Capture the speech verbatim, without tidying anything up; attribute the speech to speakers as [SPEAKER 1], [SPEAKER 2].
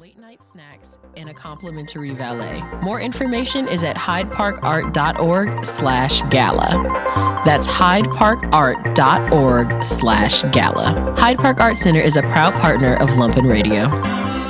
[SPEAKER 1] late night snacks, and a complimentary valet. More information is at hydeparkart.org slash gala. That's hydeparkart.org slash gala. Hyde Park Art Center is a proud partner of Lumpen Radio.